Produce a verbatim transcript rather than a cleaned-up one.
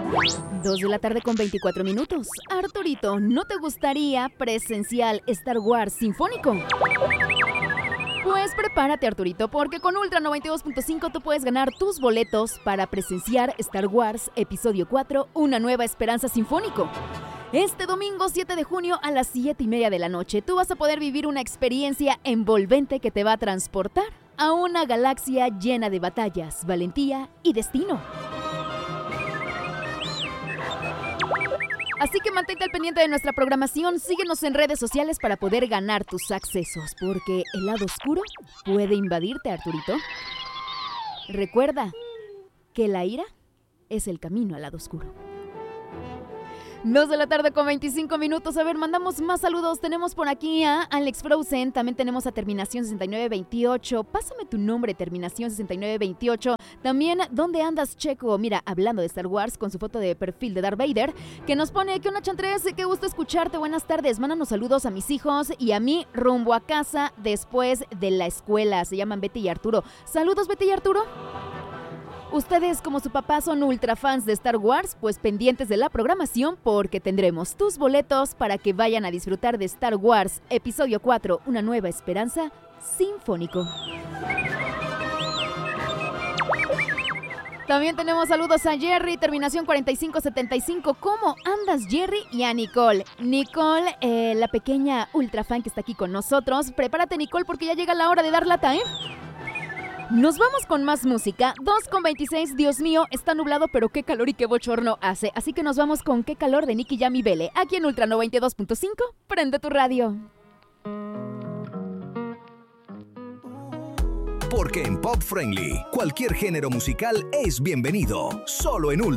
Dos de la tarde con veinticuatro minutos. Arturito, ¿no te gustaría presencial Star Wars Sinfónico? Pues prepárate, Arturito, porque con Ultra noventa y dos punto cinco tú puedes ganar tus boletos para presenciar Star Wars Episodio cuatro, Una Nueva Esperanza Sinfónico. Este domingo siete de junio a las siete y media de la noche, tú vas a poder vivir una experiencia envolvente que te va a transportar a una galaxia llena de batallas, valentía y destino. Así que mantente al pendiente de nuestra programación, síguenos en redes sociales para poder ganar tus accesos, porque el lado oscuro puede invadirte, Arturito. Recuerda que la ira es el camino al lado oscuro. Dos de la tarde con veinticinco minutos. A ver, mandamos más saludos. Tenemos por aquí a Alex Frozen. También tenemos a terminación sesenta y nueve veintiocho. Pásame tu nombre, terminación sesenta y nueve veintiocho. También, ¿dónde andas, Checo? Mira, hablando de Star Wars, con su foto de perfil de Darth Vader, que nos pone que una chantres, qué gusto escucharte. Buenas tardes. Mándanos saludos a mis hijos y a mí rumbo a casa después de la escuela. Se llaman Betty y Arturo. Saludos, Betty y Arturo. Ustedes, como su papá, son ultra fans de Star Wars, pues pendientes de la programación porque tendremos tus boletos para que vayan a disfrutar de Star Wars Episodio cuatro, Una Nueva Esperanza Sinfónico. También tenemos saludos a Jerry, terminación cuarenta y cinco setenta y cinco. ¿Cómo andas, Jerry? Y a Nicole. Nicole, eh, la pequeña ultra fan que está aquí con nosotros. Prepárate, Nicole, porque ya llega la hora de dar lata, ¿eh? Nos vamos con más música. dos con veintiséis, Dios mío, está nublado, pero qué calor y qué bochorno hace. Así que nos vamos con Qué calor de Nicky Jam y Bele. Aquí en Ultra noventa y dos punto cinco, prende tu radio. Porque en Pop Friendly, cualquier género musical es bienvenido. Solo en Ultra.